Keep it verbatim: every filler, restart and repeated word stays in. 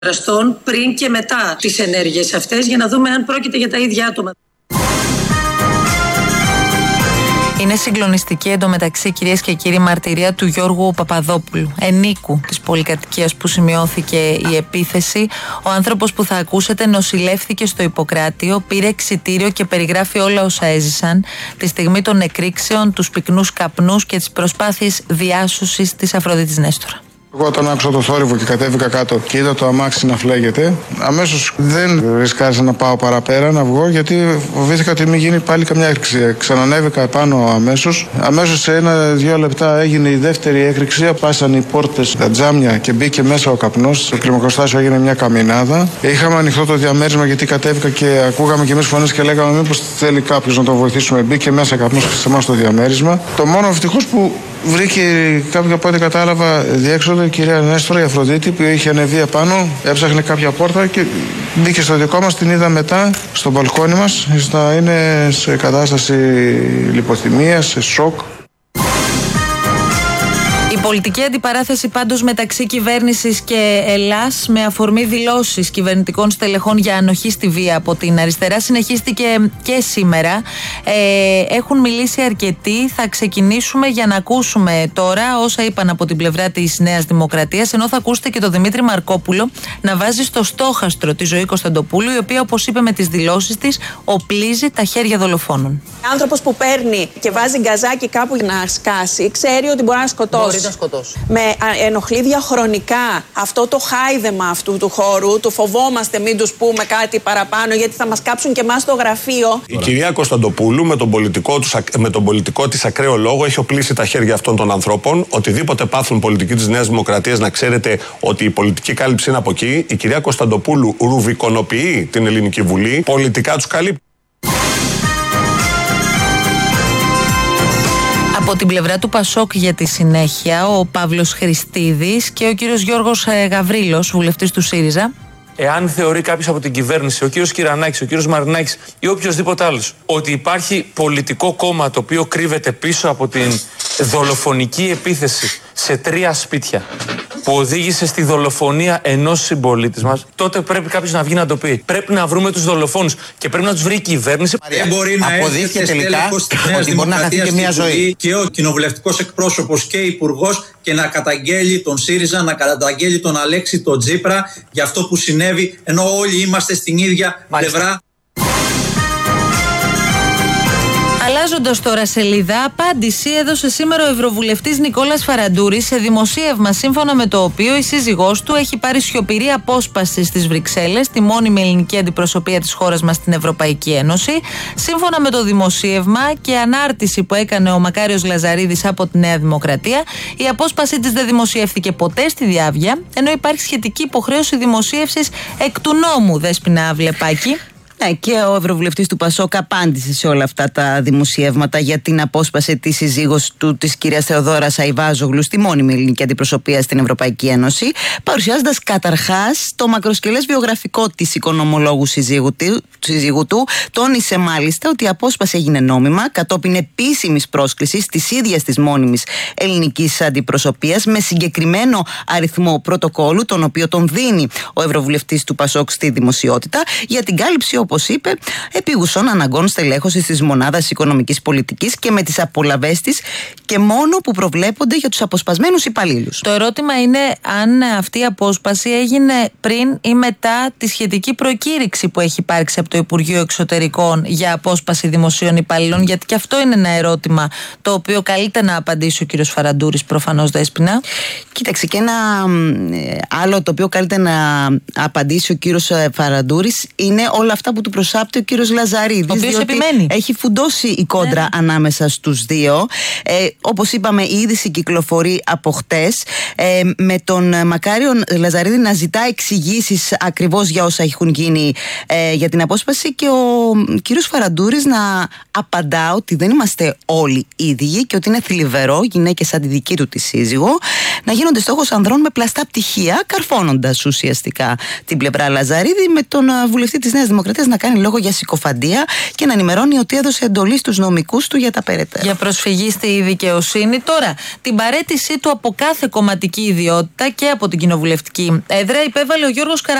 πριν και μετά τις ενέργειες αυτές, για να δούμε αν πρόκειται για τα ίδια άτομα. Είναι συγκλονιστική εντωμεταξύ, κυρίες και κύριοι, μαρτυρία του Γιώργου Παπαδόπουλου, ενίκου της πολυκατοικίας που σημειώθηκε η επίθεση. Ο άνθρωπος που θα ακούσετε νοσηλεύθηκε στο Ιπποκράτιο, πήρε εξιτήριο και περιγράφει όλα όσα έζησαν τη στιγμή των εκρήξεων, τους πυκνούς καπνούς και τις προσπάθειες διάσωσης της Αφροδίτης Νέστορα. Εγώ όταν άκουσα το θόρυβο και κατέβηκα κάτω και είδα το αμάξι να φλέγεται, αμέσως δεν ρισκάρισα να πάω παραπέρα, να βγω, γιατί φοβήθηκα ότι μην γίνει πάλι καμιά έκρηξη. Ξανανέβηκα επάνω αμέσως. Αμέσως σε ένα-δύο λεπτά έγινε η δεύτερη έκρηξη. Πάσαν οι πόρτες, τα τζάμια και μπήκε μέσα ο καπνός. Στο κλιμακοστάσιο έγινε μια καμινάδα. Είχαμε ανοιχτό το διαμέρισμα γιατί κατέβηκα και ακούγαμε κι εμείς φωνές και λέγαμε μήπως θέλει κάποιος να το βοηθήσουμε. Μπήκε μέσα καπνός σε εμάς στο διαμέρισμα. Το μόνο ευτυχώς που βρήκε κάποια, από ό,τι κατάλαβα, διέξοδο η κυρία Νέστορα, η Αφροδίτη, που είχε ανεβεί επάνω, έψαχνε κάποια πόρτα και μπήκε στο δικό μας, την είδα μετά στο μπαλκόνι μας, να είναι σε κατάσταση λιποθυμίας, σε σοκ. Η πολιτική αντιπαράθεση πάντως μεταξύ κυβέρνησης και Ελλάς, με αφορμή δηλώσεις κυβερνητικών στελεχών για ανοχή στη βία από την αριστερά, συνεχίστηκε και σήμερα. Ε, έχουν μιλήσει αρκετοί. Θα ξεκινήσουμε για να ακούσουμε τώρα όσα είπαν από την πλευρά της Νέας Δημοκρατίας, ενώ θα ακούσετε και τον Δημήτρη Μαρκόπουλο να βάζει στο στόχαστρο τη Ζωή Κωνσταντοπούλου, η οποία, όπως είπε με τις δηλώσεις της, οπλίζει τα χέρια δολοφόνων. Άνθρωπος που παίρνει και βάζει γκαζάκι κάπου για να σκάσει, ξέρει ότι μπορεί να σκοτώσει. Να με ενοχλεί διαχρονικά αυτό το χάιδεμα αυτού του χώρου. Το φοβόμαστε μην τους πούμε κάτι παραπάνω, γιατί θα μας κάψουν και εμάς το γραφείο. Η κυρία Κωνσταντοπούλου με τον πολιτικό, τους, με τον πολιτικό της ακραίο λόγο έχει οπλίσει τα χέρια αυτών των ανθρώπων. Οτιδήποτε πάθουν πολιτική της Νέας Δημοκρατίας, να ξέρετε ότι η πολιτική κάλυψη είναι από εκεί. Η κυρία Κωνσταντοπούλου ρουβικονοποιεί την Ελληνική Βουλή, πολιτικά τους καλύπτει. Από την πλευρά του Πασόκ για τη συνέχεια, ο Παύλος Χριστίδης και ο κύριος Γιώργος Γαβρίλος, βουλευτής του ΣΥΡΙΖΑ. Εάν θεωρεί κάποιος από την κυβέρνηση, ο κύριος Κυρανάκης, ο κύριος Μαρινάκης ή οποιοδήποτε άλλος, ότι υπάρχει πολιτικό κόμμα το οποίο κρύβεται πίσω από την δολοφονική επίθεση σε τρία σπίτια που οδήγησε στη δολοφονία ενός συμπολίτη μας, τότε πρέπει κάποιος να βγει να το πει. Πρέπει να βρούμε τους δολοφόνους και πρέπει να τους βρει η κυβέρνηση. Δεν μπορεί να αποδείχθηκε τελικά ότι μπορεί να χαθεί και μια ζωή. Και ο κοινοβουλευτικός εκπρόσωπος και υπουργός και να καταγγέλει τον ΣΥΡΙΖΑ, να καταγγέλει τον Αλέξη τον Τσίπρα για αυτό που συνέβη, ενώ όλοι είμαστε στην ίδια πλευρά. Αλλάζοντας τώρα σελίδα, απάντηση έδωσε σήμερα ο Ευρωβουλευτής Νικόλας Φαραντούρης σε δημοσίευμα σύμφωνα με το οποίο η σύζυγός του έχει πάρει σιωπηρή απόσπαση στις Βρυξέλλες, τη μόνιμη ελληνική αντιπροσωπεία της χώρας μας στην Ευρωπαϊκή Ένωση. Σύμφωνα με το δημοσίευμα και ανάρτηση που έκανε ο Μακάριος Λαζαρίδης από τη Νέα Δημοκρατία, η απόσπασή της δεν δημοσιεύθηκε ποτέ στη διάβια, ενώ υπάρχει σχετική υποχρέωση δημοσίευσης εκ του νόμου, Δέσποινα Βλεπάκη. Ναι, και ο Ευρωβουλευτής του Πασόκ απάντησε σε όλα αυτά τα δημοσιεύματα για την απόσπαση της συζύγος του, της κυρίας Θεοδόρας Αϊβάζογλου, στη μόνιμη ελληνική αντιπροσωπεία στην Ευρωπαϊκή Ένωση, παρουσιάζοντας καταρχάς το μακροσκελές βιογραφικό της οικονομολόγου συζύγου, συζύγου του. Τόνισε μάλιστα ότι η απόσπαση έγινε νόμιμα κατόπιν επίσημης πρόσκλησης της ίδιας της μόνιμης ελληνικής αντιπροσωπείας, με συγκεκριμένο αριθμό πρωτοκόλου, τον οποίο τον δίνει ο Ευρωβουλευτής του Πασόκ στη δημοσιότητα, για την κάλυψη, όπως είπε, επίγουσων αναγκών στελέχωσης της μονάδας οικονομικής πολιτικής και με τις απολαβές της και μόνο που προβλέπονται για τους αποσπασμένους υπαλλήλους. Το ερώτημα είναι αν αυτή η απόσπαση έγινε πριν ή μετά τη σχετική προκήρυξη που έχει υπάρξει από το Υπουργείο Εξωτερικών για απόσπαση δημοσίων υπαλλήλων, γιατί και αυτό είναι ένα ερώτημα το οποίο καλείται να απαντήσει ο κύριος Φαραντούρης, προφανώς, Δέσποινα. Κοίταξε, και ένα άλλο το οποίο καλείται να απαντήσει ο κύριος Φαραντούρης είναι όλα αυτά που του προσάπτει ο κύριος Λαζαρίδης, ο οποίος επιμένει. Έχει φουντώσει η κόντρα, ναι, ανάμεσα στους δύο. Ε, όπως είπαμε, η είδηση κυκλοφορεί από χτες, ε, με τον Μακάριο Λαζαρίδη να ζητά εξηγήσεις ακριβώς για όσα έχουν γίνει ε, για την απόσπαση, και ο κύριος Φαραντούρης να απαντά ότι δεν είμαστε όλοι ίδιοι και ότι είναι θλιβερό γυναίκες σαν τη δική του τη σύζυγο να γίνονται στόχος ανδρών με πλαστά πτυχία, καρφώνοντας ουσιαστικά την πλευρά Λαζαρίδη, με τον βουλευτή της Νέας Δημοκρατίας να κάνει λόγο για συκοφαντία και να ενημερώνει ότι έδωσε εντολή στους νομικούς του για τα περαιτέρω. Για προσφυγή στη δικαιοσύνη. Τώρα, την παραίτησή του από κάθε κομματική ιδιότητα και από την κοινοβουλευτική έδρα υπέβαλε ο Γιώργος Καραμανλής.